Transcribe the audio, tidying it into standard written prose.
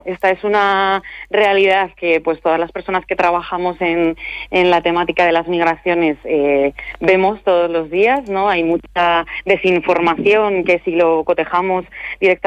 Esta es una realidad que pues todas las personas que trabajamos en la temática de las migraciones vemos todos los días, ¿no? Hay mucha desinformación que si lo cotejamos directamente